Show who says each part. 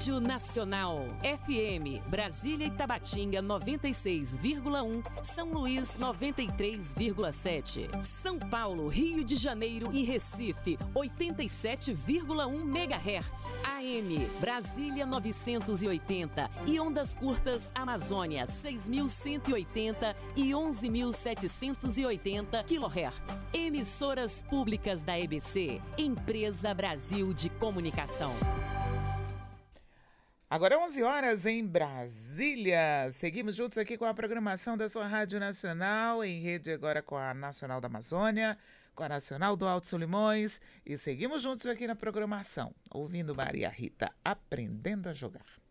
Speaker 1: Rádio Nacional. FM Brasília e Tabatinga 96,1. São Luís 93,7. São Paulo, Rio de Janeiro e Recife 87,1 MHz. AM Brasília 980 e ondas curtas Amazônia 6.180 e 11.780 kHz. Emissoras públicas da EBC, Empresa Brasil de Comunicação.
Speaker 2: Agora 11 horas em Brasília. Seguimos juntos aqui com a programação da sua Rádio Nacional, em rede agora com a Nacional da Amazônia, com a Nacional do Alto Solimões, e seguimos juntos aqui na programação, ouvindo Maria Rita, Aprendendo a Jogar.